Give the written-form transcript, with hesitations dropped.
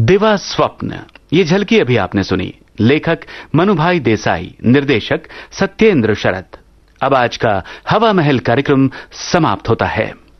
दिवा स्वप्न, ये झलकी अभी आपने सुनी। लेखक मनुभाई देसाई, निर्देशक सत्येंद्र शरद। अब आज का हवा महल कार्यक्रम समाप्त होता है।